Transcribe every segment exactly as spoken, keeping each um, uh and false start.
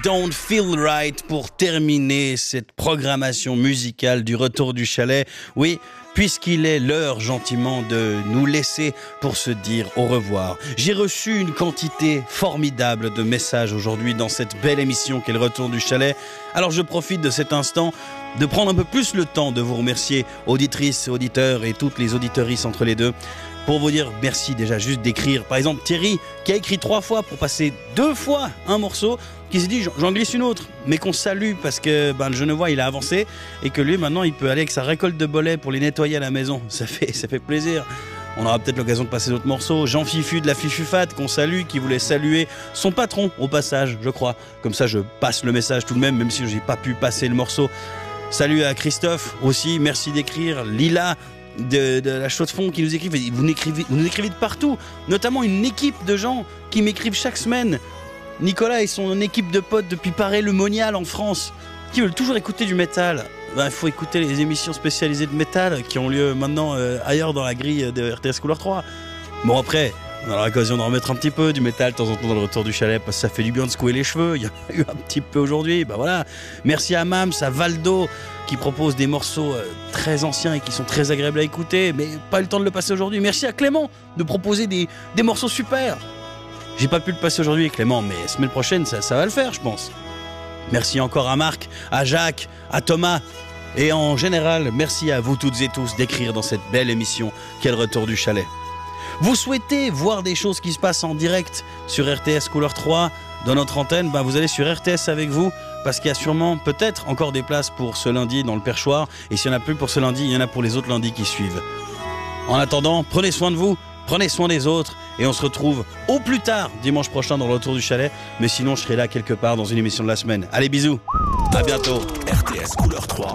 Don't Feel Right pour terminer cette programmation musicale du retour du chalet. Oui, puisqu'il est l'heure gentiment de nous laisser pour se dire au revoir. J'ai reçu une quantité formidable de messages aujourd'hui dans cette belle émission qu'est le retour du chalet. Alors je profite de cet instant de prendre un peu plus le temps de vous remercier, auditrices, auditeurs et toutes les auditrices entre les deux, pour vous dire merci déjà juste d'écrire. Par exemple Thierry qui a écrit trois fois pour passer deux fois un morceau, qui s'est dit j'en glisse une autre, mais qu'on salue parce que ben, le Genevois il a avancé et que lui maintenant il peut aller avec sa récolte de bolets pour les nettoyer à la maison. Ça fait, ça fait plaisir. On aura peut-être l'occasion de passer d'autres morceaux. Jean Fifu de la Fifufate qu'on salue, qui voulait saluer son patron au passage, je crois. Comme ça je passe le message tout de même, même si j'ai pas pu passer le morceau. Salut à Christophe aussi, merci d'écrire. Lila de, de la Chaux-de-Fonds qui nous écrivent. Vous nous écrivez, vous nous écrivez de partout, notamment une équipe de gens qui m'écrivent chaque semaine. Nicolas et son équipe de potes depuis Paray-le-Monial en France, qui veulent toujours écouter du métal. Il ben, faut écouter les émissions spécialisées de métal qui ont lieu maintenant euh, ailleurs dans la grille de R T S Couleur trois. Bon après, on aura l'occasion de remettre un petit peu du métal de temps en temps dans le retour du chalet parce que ça fait du bien de secouer les cheveux. Il y en a eu un petit peu aujourd'hui. Ben voilà. Merci à Mams, à Valdo qui propose des morceaux euh, très anciens et qui sont très agréables à écouter, mais pas eu le temps de le passer aujourd'hui. Merci à Clément de proposer des, des morceaux super. J'ai pas pu le passer aujourd'hui, Clément, mais la semaine prochaine, ça, ça va le faire, je pense. Merci encore à Marc, à Jacques, à Thomas. Et en général, merci à vous toutes et tous d'écrire dans cette belle émission qu'est le retour du chalet. Vous souhaitez voir des choses qui se passent en direct sur R T S Couleur trois dans notre antenne, ben vous allez sur R T S avec vous, parce qu'il y a sûrement peut-être encore des places pour ce lundi dans le perchoir. Et s'il n'y en a plus pour ce lundi, il y en a pour les autres lundis qui suivent. En attendant, prenez soin de vous, prenez soin des autres. Et on se retrouve au plus tard dimanche prochain dans le retour du chalet. Mais sinon, je serai là quelque part dans une émission de la semaine. Allez, bisous. À bientôt. R T S Couleur trois.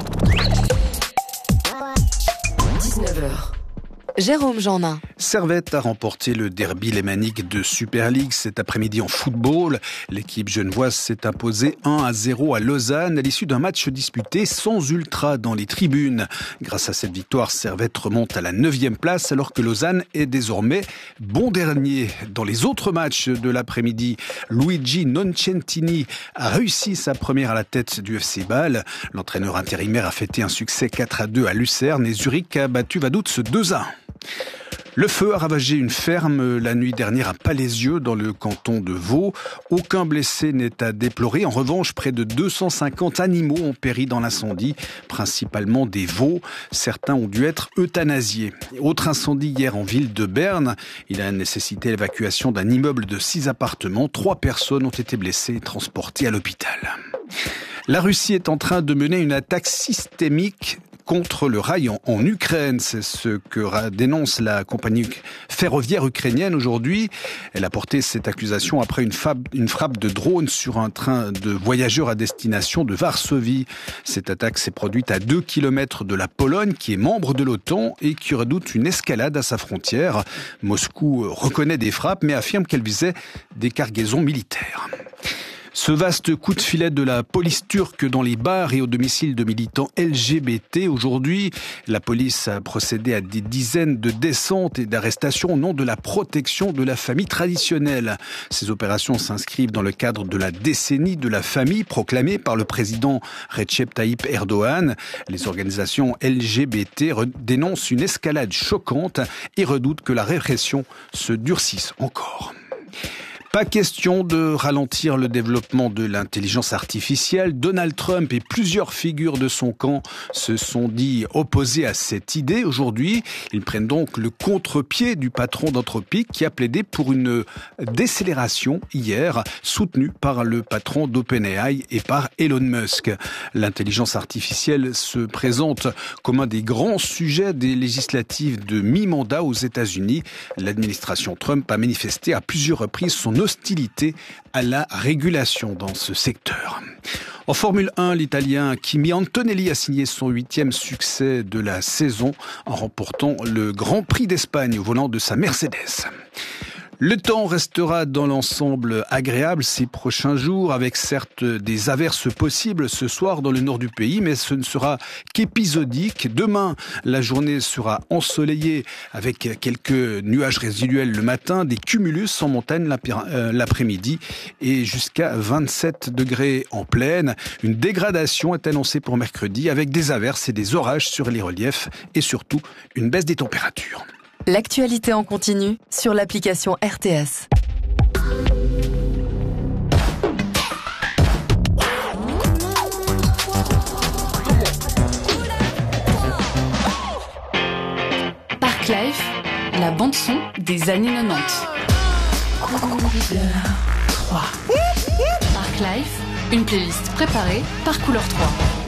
dix-neuf heures. Jérôme Jeannin. Servette a remporté le derby lémanique de Super League cet après-midi en football. L'équipe genevoise s'est imposée un à zéro à Lausanne à l'issue d'un match disputé sans ultra dans les tribunes. Grâce à cette victoire, Servette remonte à la neuvième place alors que Lausanne est désormais bon dernier. Dans les autres matchs de l'après-midi, Luigi Noncentini a réussi sa première à la tête du F C Bâle. L'entraîneur intérimaire a fêté un succès quatre à deux à Lucerne et Zurich a battu Vaduz deux à un. Le feu a ravagé une ferme la nuit dernière à Palaisieux, dans le canton de Vaud. Aucun blessé n'est à déplorer. En revanche, près de deux cent cinquante animaux ont péri dans l'incendie, principalement des veaux. Certains ont dû être euthanasiés. Autre incendie hier en ville de Berne. Il a nécessité l'évacuation d'un immeuble de six appartements. Trois personnes ont été blessées et transportées à l'hôpital. La Russie est en train de mener une attaque systémique contre le rail en, en Ukraine. C'est ce que dénonce la compagnie ferroviaire ukrainienne aujourd'hui. Elle a porté cette accusation après une, fab, une frappe de drone sur un train de voyageurs à destination de Varsovie. Cette attaque s'est produite à deux kilomètres de la Pologne, qui est membre de l'OTAN et qui redoute une escalade à sa frontière. Moscou reconnaît des frappes, mais affirme qu'elle visait des cargaisons militaires. Ce vaste coup de filet de la police turque dans les bars et au domicile de militants L G B T. Aujourd'hui, la police a procédé à des dizaines de descentes et d'arrestations au nom de la protection de la famille traditionnelle. Ces opérations s'inscrivent dans le cadre de la décennie de la famille proclamée par le président Recep Tayyip Erdogan. Les organisations L G B T dénoncent une escalade choquante et redoutent que la répression se durcisse encore. Pas question de ralentir le développement de l'intelligence artificielle. Donald Trump et plusieurs figures de son camp se sont dit opposés à cette idée aujourd'hui. Ils prennent donc le contre-pied du patron d'Anthropic qui a plaidé pour une décélération hier, soutenue par le patron d'OpenAI et par Elon Musk. L'intelligence artificielle se présente comme un des grands sujets des législatives de mi-mandat aux États-Unis. L'administration Trump a manifesté à plusieurs reprises son hostilité à la régulation dans ce secteur. En Formule un, l'Italien Kimi Antonelli a signé son huitième succès de la saison en remportant le Grand Prix d'Espagne au volant de sa Mercedes. Le temps restera dans l'ensemble agréable ces prochains jours, avec certes des averses possibles ce soir dans le nord du pays, mais ce ne sera qu'épisodique. Demain, la journée sera ensoleillée avec quelques nuages résiduels le matin, des cumulus en montagne l'après-midi et jusqu'à vingt-sept degrés en plaine. Une dégradation est annoncée pour mercredi avec des averses et des orages sur les reliefs et surtout une baisse des températures. L'actualité en continu sur l'application R T S. Parklife, la bande-son des années quatre-vingt-dix. Couleur trois. Parklife, une playlist préparée par Couleur trois.